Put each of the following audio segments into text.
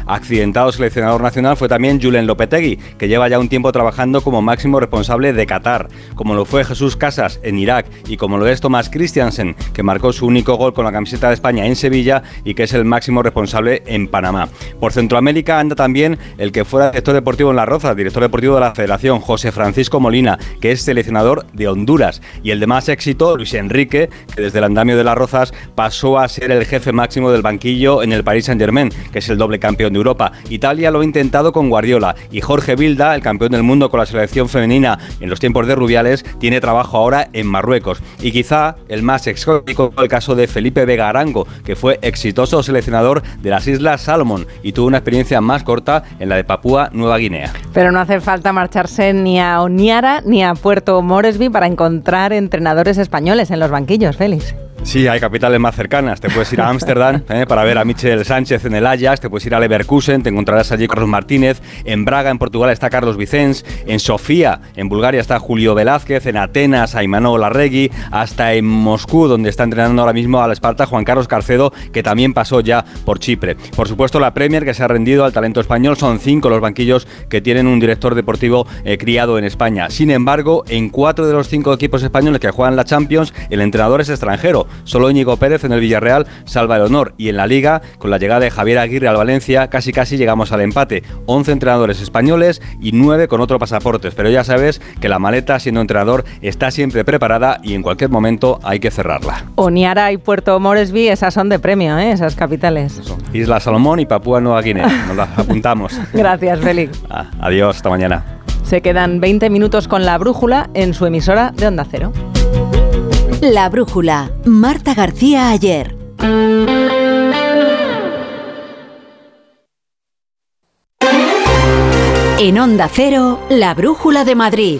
accidentado seleccionador nacional fue también Julen Lopetegui, que lleva ya un tiempo trabajando como máximo responsable de Qatar, como lo fue Jesús Casas en Irak y como lo es Thomas Christiansen, que marcó su único gol con la camiseta de España en Sevilla y que es el máximo responsable en Panamá. Por Centroamérica anda también el que fuera director deportivo en Las Rozas, director deportivo de la Federación, José Francisco Molina, que es seleccionador de Honduras, y el de más éxito, Luis Enrique, que desde el andamio de Las Rozas pasó a ser el jefe máximo del banquillo en el Paris Saint-Germain, que es el doble campeón de Europa. Italia lo ha intentado con Guardiola, y Jorge Vilda, el campeón del mundo con la selección femenina en los tiempos de Rubiales, tiene trabajo ahora en Marruecos. Y quizá el más exótico, el caso de Felipe Vega Arango, que fue exitoso seleccionador de las Islas Salomón y tuvo una experiencia más corta en la de Papúa Nueva Guinea. Pero no hace falta marcharse ni a Honiara ni a Puerto Moresby para encontrar entrenadores españoles en los banquillos, Félix. Sí, hay capitales más cercanas. Te puedes ir a Ámsterdam para ver a Michel Sánchez en el Ajax, te puedes ir a Leverkusen, te encontrarás allí Carlos Martínez, en Braga, en Portugal, está Carlos Vicens, en Sofía, en Bulgaria, está Julio Velázquez, en Atenas, a Imanol Larregui, hasta en Moscú, donde está entrenando ahora mismo al Esparta Juan Carlos Carcedo, que también pasó ya por Chipre. Por supuesto, la Premier, que se ha rendido al talento español, son 5 los banquillos que tienen un director deportivo criado en España. Sin embargo, en 4 de los 5 equipos españoles que juegan la Champions, el entrenador es extranjero. Solo Íñigo Pérez en el Villarreal salva el honor, y en la Liga, con la llegada de Javier Aguirre al Valencia, casi llegamos al empate. 11 entrenadores españoles y 9 con otros pasaportes, pero ya sabes que la maleta, siendo entrenador, está siempre preparada y en cualquier momento hay que cerrarla. Honiara y Puerto Moresby, esas son de premio, esas capitales. Eso. Isla Salomón y Papúa Nueva Guinea, nos las apuntamos. Gracias, Félix. Adiós, hasta mañana. Se quedan 20 minutos con La Brújula en su emisora de Onda Cero. La Brújula, Marta García Ayer. En Onda Cero, La Brújula de Madrid.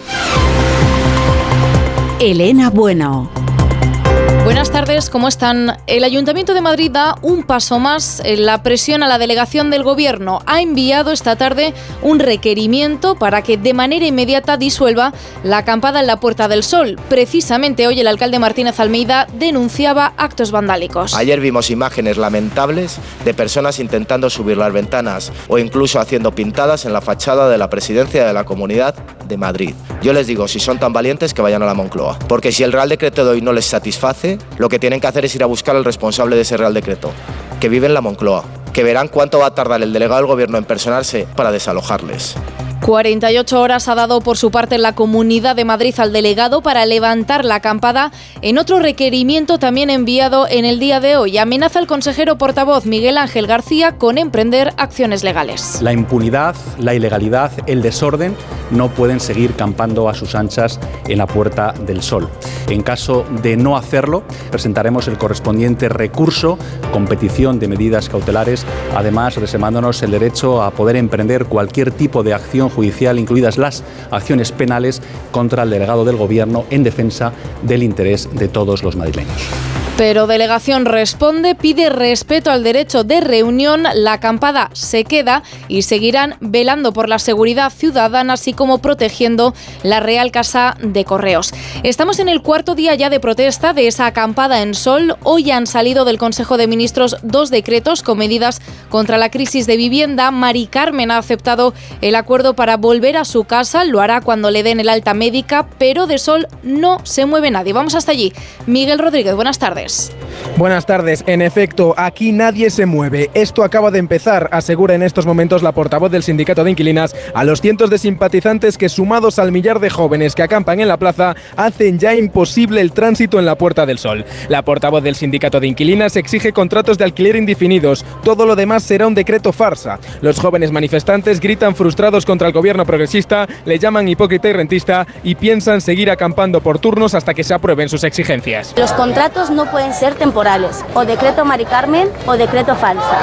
Elena Bueno. Buenas tardes, ¿cómo están? El Ayuntamiento de Madrid da un paso más en la presión a la delegación del Gobierno. Ha enviado esta tarde un requerimiento para que de manera inmediata disuelva la acampada en la Puerta del Sol. Precisamente hoy el alcalde Martínez Almeida denunciaba actos vandálicos. Ayer vimos imágenes lamentables de personas intentando subir las ventanas o incluso haciendo pintadas en la fachada de la Presidencia de la Comunidad de Madrid. Yo les digo, si son tan valientes, que vayan a la Moncloa. Porque si el Real Decreto de hoy no les satisface, lo que tienen que hacer es ir a buscar al responsable de ese Real Decreto, que vive en la Moncloa, que verán cuánto va a tardar el delegado del Gobierno en personarse para desalojarles. 48 horas ha dado por su parte la Comunidad de Madrid al delegado para levantar la acampada en otro requerimiento también enviado en el día de hoy. Amenaza el consejero portavoz Miguel Ángel García con emprender acciones legales. La impunidad, la ilegalidad, el desorden no pueden seguir campando a sus anchas en la Puerta del Sol. En caso de no hacerlo, presentaremos el correspondiente recurso con petición de medidas cautelares, además reservándonos el derecho a poder emprender cualquier tipo de acción judicial, incluidas las acciones penales contra el delegado del Gobierno en defensa del interés de todos los madrileños. Pero delegación responde, pide respeto al derecho de reunión, la acampada se queda y seguirán velando por la seguridad ciudadana, así como protegiendo la Real Casa de Correos. Estamos en el cuarto día ya de protesta de esa acampada en Sol. Hoy han salido del Consejo de Ministros 2 decretos con medidas contra la crisis de vivienda. Mari Carmen ha aceptado el acuerdo para volver a su casa, lo hará cuando le den el alta médica, pero de Sol no se mueve nadie. Vamos hasta allí. Miguel Rodríguez, buenas tardes. Buenas tardes. En efecto, aquí nadie se mueve. Esto acaba de empezar, asegura en estos momentos la portavoz del Sindicato de Inquilinas a los cientos de simpatizantes que, sumados al millar de jóvenes que acampan en la plaza, hacen ya imposible el tránsito en la Puerta del Sol. La portavoz del Sindicato de Inquilinas exige contratos de alquiler indefinidos. Todo lo demás será un decreto farsa. Los jóvenes manifestantes gritan frustrados contra el gobierno progresista, le llaman hipócrita y rentista y piensan seguir acampando por turnos hasta que se aprueben sus exigencias. Los contratos no pueden ser temporales, o decreto Mari Carmen o decreto falsa.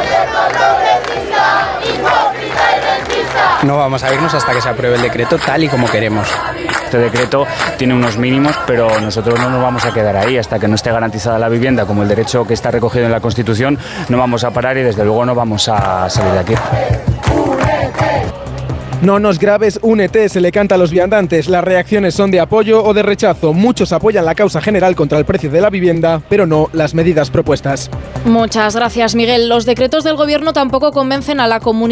No vamos a irnos hasta que se apruebe el decreto tal y como queremos. Este decreto tiene unos mínimos, pero nosotros no nos vamos a quedar ahí hasta que no esté garantizada la vivienda como el derecho que está recogido en la Constitución. No vamos a parar y desde luego no vamos a salir de aquí. No nos grabes, únete, se le canta a los viandantes. Las reacciones son de apoyo o de rechazo. Muchos apoyan la causa general contra el precio de la vivienda, pero no las medidas propuestas. Muchas gracias, Miguel. Los decretos del Gobierno tampoco convencen a la comunidad